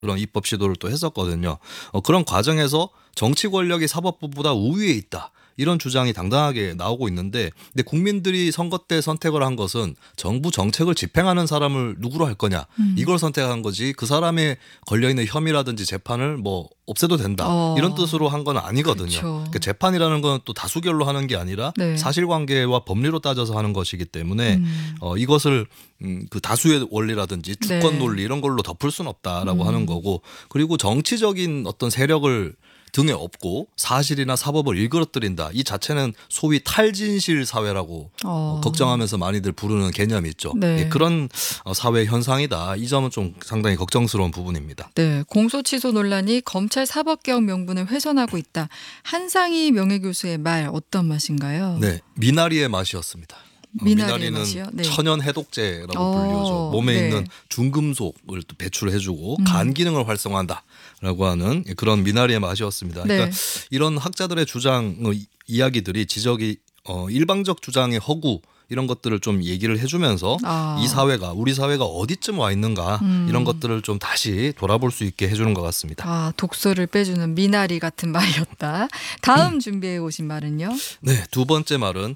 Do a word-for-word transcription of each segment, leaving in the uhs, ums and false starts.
그런 입법 시도를 또 했었거든요. 어, 그런 과정에서 정치 권력이 사법부보다 우위에 있다. 이런 주장이 당당하게 나오고 있는데, 근데 국민들이 선거 때 선택을 한 것은 정부 정책을 집행하는 사람을 누구로 할 거냐 음. 이걸 선택한 거지, 그 사람의 걸려있는 혐의라든지 재판을 뭐 없애도 된다 어. 이런 뜻으로 한 건 아니거든요. 그렇죠. 그러니까 재판이라는 건 또 다수결로 하는 게 아니라 네. 사실관계와 법리로 따져서 하는 것이기 때문에 음. 어, 이것을 음, 그 다수의 원리라든지 주권 네. 논리 이런 걸로 덮을 수는 없다라고 음. 하는 거고, 그리고 정치적인 어떤 세력을 등에 업고 사실이나 사법을 일그러뜨린다. 이 자체는 소위 탈진실 사회라고 어. 어, 걱정하면서 많이들 부르는 개념이 있죠. 네. 예, 그런 어, 사회 현상이다. 이 점은 좀 상당히 걱정스러운 부분입니다. 네, 공소 취소 논란이 검찰 사법개혁 명분을 훼손하고 있다. 한상희 명예교수의 말 어떤 맛인가요? 네, 미나리의 맛이었습니다. 어, 미나리의 미나리는 맛이요? 네. 천연 해독제라고 어, 불리죠. 몸에 네. 있는 중금속을 또 배출해주고 음. 간 기능을 활성화한다라고 하는 그런 미나리의 맛이었습니다. 그러니까 네. 이런 학자들의 주장, 어, 이야기들이 지적이 어, 일방적 주장의 허구 이런 것들을 좀 얘기를 해주면서 아. 이 사회가 우리 사회가 어디쯤 와 있는가 음. 이런 것들을 좀 다시 돌아볼 수 있게 해주는 것 같습니다. 아, 독소를 빼주는 미나리 같은 말이었다. 다음 준비해 오신 말은요? 네, 두 번째 말은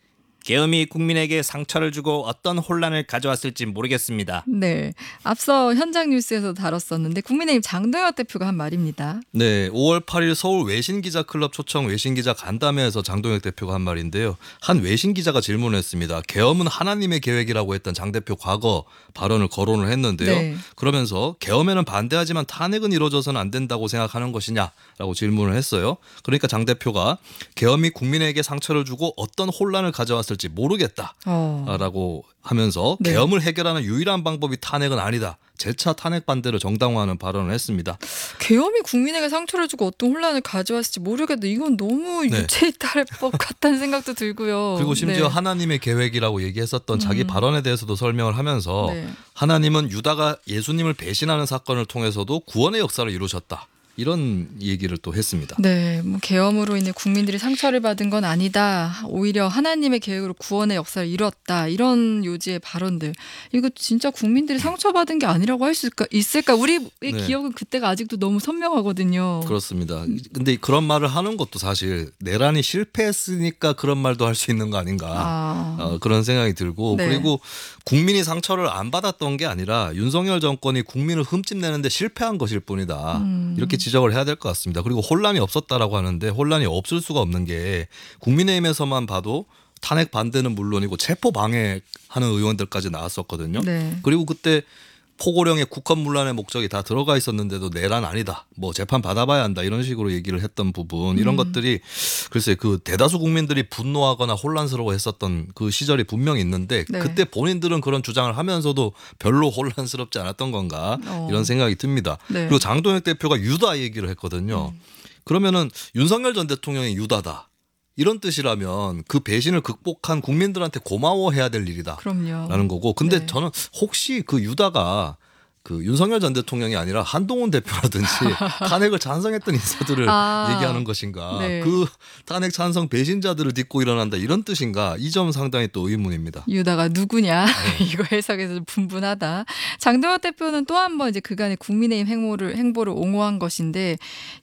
계엄이 국민에게 상처를 주고 어떤 혼란을 가져왔을지 모르겠습니다. 네, 앞서 현장 뉴스에서 다뤘었는데 국민의힘 장동혁 대표가 한 말입니다. 네, 오월 팔일 서울 외신기자클럽 초청 외신기자 간담회에서 장동혁 대표가 한 말인데요. 한 외신기자가 질문했습니다. 계엄은 하나님의 계획이라고 했던 장 대표 과거 발언을 거론을 했는데요. 네. 그러면서 계엄에는 반대하지만 탄핵은 이루어져서는 안 된다고 생각하는 것이냐라고 질문을 했어요. 그러니까 장 대표가 계엄이 국민에게 상처를 주고 어떤 혼란을 가져왔을지 모르겠다라고 어. 하면서 네. 계엄을 해결하는 유일한 방법이 탄핵은 아니다. 재차 탄핵 반대를 정당화하는 발언을 했습니다. 계엄이 국민에게 상처를 주고 어떤 혼란을 가져왔을지 모르겠다. 이건 너무 네. 유체이탈법 같다는 생각도 들고요. 그리고 심지어 네. 하나님의 계획이라고 얘기했었던 자기 음. 발언에 대해서도 설명을 하면서 네. 하나님은 유다가 예수님을 배신하는 사건을 통해서도 구원의 역사를 이루셨다. 이런 얘기를 또 했습니다. 네, 뭐 계엄으로 인해 국민들이 상처를 받은 건 아니다. 오히려 하나님의 계획으로 구원의 역사를 이뤘다. 이런 요지의 발언들. 이거 진짜 국민들이 상처받은 게 아니라고 할 수 있을까? 있을까? 우리의 네. 기억은 그때가 아직도 너무 선명하거든요. 그렇습니다. 근데 그런 말을 하는 것도 사실 내란이 실패했으니까 그런 말도 할 수 있는 거 아닌가 아. 어, 그런 생각이 들고 네. 그리고 국민이 상처를 안 받았던 게 아니라 윤석열 정권이 국민을 흠집내는데 실패한 것일 뿐이다. 음. 이렇게 지적을 해야 될 것 같습니다. 그리고 혼란이 없었다라고 하는데 혼란이 없을 수가 없는 게 국민의힘에서만 봐도 탄핵 반대는 물론이고 체포 방해하는 의원들까지 나왔었거든요. 네. 그리고 그때 포고령에 국헌문란의 목적이 다 들어가 있었는데도 내란 아니다. 뭐 재판 받아봐야 한다. 이런 식으로 얘기를 했던 부분 이런 음. 것들이 글쎄 그 대다수 국민들이 분노하거나 혼란스러워했었던 그 시절이 분명히 있는데 네. 그때 본인들은 그런 주장을 하면서도 별로 혼란스럽지 않았던 건가 어. 이런 생각이 듭니다. 네. 그리고 장동혁 대표가 유다 얘기를 했거든요. 음. 그러면은 윤석열 전 대통령이 유다다. 이런 뜻이라면 그 배신을 극복한 국민들한테 고마워해야 될 일이다. 그럼요. 라는 거고. 근데 네. 저는 혹시 그 유다가 그 윤석열 전 대통령이 아니라 한동훈 대표라든지 탄핵을 찬성했던 인사들을 아. 얘기하는 것인가. 네. 그 탄핵 찬성 배신자들을 딛고 일어난다 이런 뜻인가. 이 점 상당히 또 의문입니다. 유다가 누구냐 네. 이거 해석에서 분분하다. 장동혁 대표는 또 한 번 이제 그간의 국민의힘 행보를 행보를 옹호한 것인데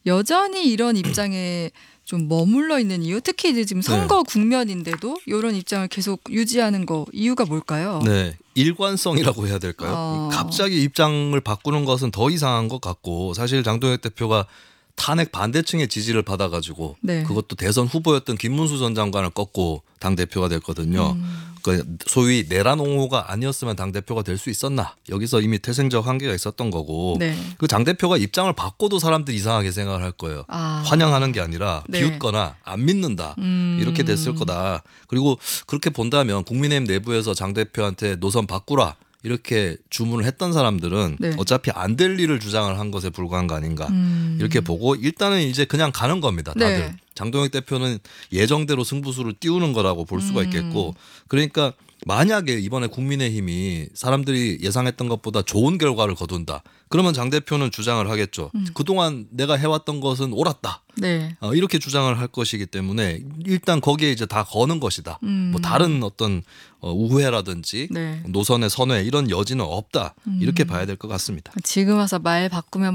여전히 이런 입장에 좀 머물러 있는 이유, 특히 이제 지금 선거 네. 국면인데도 이런 입장을 계속 유지하는 거 이유가 뭘까요? 네. 일관성이라고 해야 될까요? 어. 갑자기 입장을 바꾸는 것은 더 이상한 것 같고 사실 장동혁 대표가 탄핵 반대층의 지지를 받아가지고 네. 그것도 대선 후보였던 김문수 전 장관을 꺾고 당대표가 됐거든요. 음. 그 소위 내란 옹호가 아니었으면 당대표가 될 수 있었나. 여기서 이미 태생적 한계가 있었던 거고 네. 그 당대표가 입장을 바꿔도 사람들이 이상하게 생각을 할 거예요. 아. 환영하는 게 아니라 네. 비웃거나 안 믿는다. 음. 이렇게 됐을 거다. 그리고 그렇게 본다면 국민의힘 내부에서 장 대표한테 노선 바꾸라. 이렇게 주문을 했던 사람들은 네. 어차피 안 될 일을 주장을 한 것에 불과한 거 아닌가. 음. 이렇게 보고 일단은 이제 그냥 가는 겁니다. 다들. 네. 장동혁 대표는 예정대로 승부수를 띄우는 거라고 볼 수가 음. 있겠고 그러니까 만약에 이번에 국민의힘이 사람들이 예상했던 것보다 좋은 결과를 거둔다. 그러면 장 대표는 주장을 하겠죠. 음. 그동안 내가 해왔던 것은 옳았다. 네. 어, 이렇게 주장을 할 것이기 때문에 일단 거기에 이제 다 거는 것이다. 음. 뭐 다른 어떤 어, 우회라든지 네. 노선의 선회 이런 여지는 없다. 음. 이렇게 봐야 될 것 같습니다. 지금 와서 말 바꾸면